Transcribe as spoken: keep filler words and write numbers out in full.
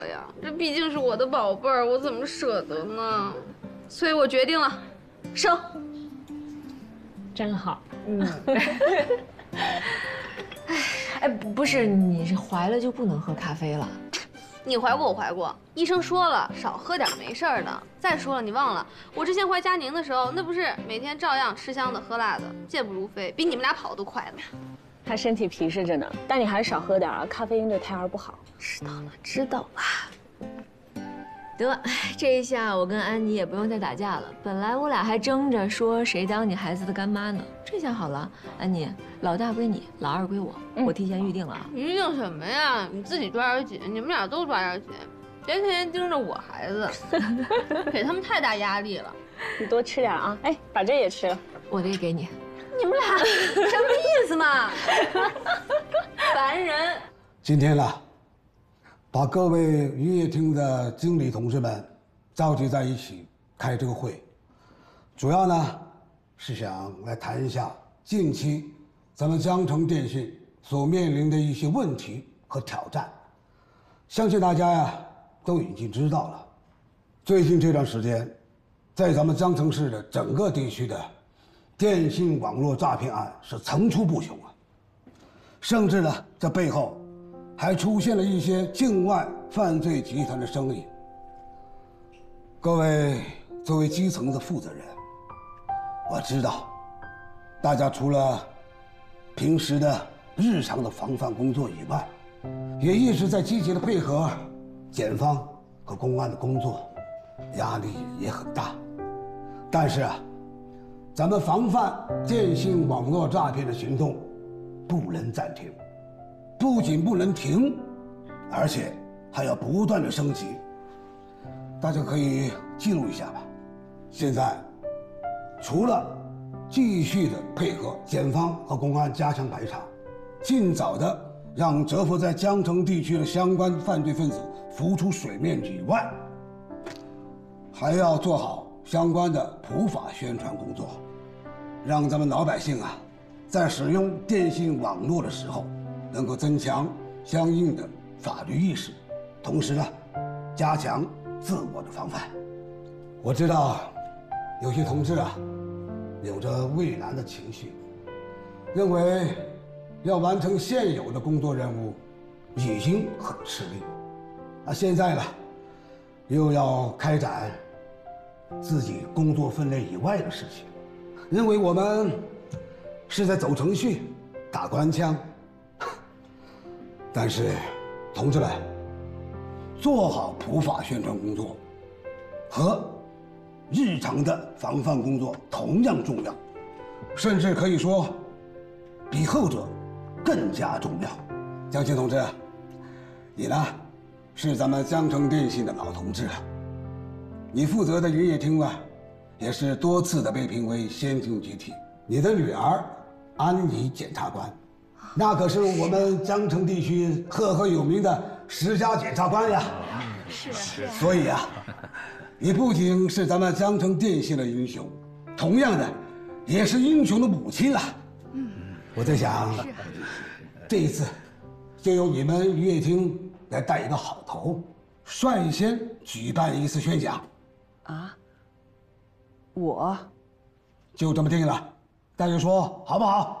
呀，这毕竟是我的宝贝儿，我怎么舍得呢？所以我决定了，生。 真好。 嗯。哎，不是，你这怀了就不能喝咖啡了？ 你怀过，我怀过。医生说了，少喝点没事儿的。再说了，你忘了，我之前怀佳宁的时候，那不是每天照样吃香的喝辣的，健步如飞，比你们俩跑都快呢。 他身体皮实着呢，但你还是少喝点啊，咖啡因对胎儿不好。 知道了，知道了。得，这一下我跟安妮也不用再打架了。本来我俩还争着说谁当你孩子的干妈呢，这下好了，安妮，老大归你，老二归我，嗯、我提前预定了啊。 预定什么呀？你自己抓点紧，你们俩都抓点紧，别天天盯着我孩子，给他们太大压力了。 你多吃点啊！哎，把这也吃了， 我的也给你。 你们俩什么意思嘛？烦人！ 今天呢？把各位营业厅的经理同志们召集在一起开这个会，主要呢是想来谈一下近期咱们江城电信所面临的一些问题和挑战。相信大家呀都已经知道了，最近这段时间，在咱们江城市的整个地区的电信网络诈骗案是层出不穷啊，甚至呢这背后还出现了一些境外犯罪集团的身影。各位作为基层的负责人，我知道，大家除了平时的日常的防范工作以外，也一直在积极的配合检方和公安的工作，压力也很大。但是啊，咱们防范电信网络诈骗的行动不能暂停。不仅不能停，而且还要不断的升级。大家可以记录一下吧。现在，除了继续的配合检方和公安加强排查，尽早的让蛰伏在江城地区的相关犯罪分子浮出水面以外，还要做好相关的普法宣传工作，让咱们老百姓啊，在使用电信网络的时候，能够增强相应的法律意识，同时呢，加强自我的防范。我知道，有些同志啊，有着畏难的情绪，认为要完成现有的工作任务已经很吃力，啊，现在呢，又要开展自己工作分类以外的事情，认为我们是在走程序、打官腔。但是，同志们，做好普法宣传工作和日常的防范工作同样重要，甚至可以说比后者更加重要。江青同志，你呢是咱们江城电信的老同志了，你负责的营业厅啊，也是多次的被评为先进集体。你的女儿安妮检察官，那可是我们江城地区赫赫有名的十佳检察官呀。 是是。 所以啊，你不仅是咱们江城电信的英雄，同样的，也是英雄的母亲啊。嗯，我在想，这一次就由你们营业厅来带一个好头，率先举办一次宣讲。 啊？我？ 就这么定了，大家说好不好？